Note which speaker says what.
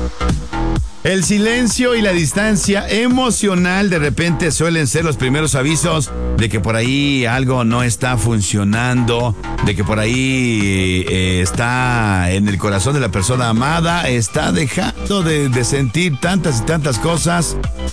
Speaker 1: El silencio y la distancia emocional de repente suelen ser los primeros avisos de que por ahí algo no está funcionando, de que por ahí está en el corazón de la persona amada, está dejando de sentir tantas y tantas cosas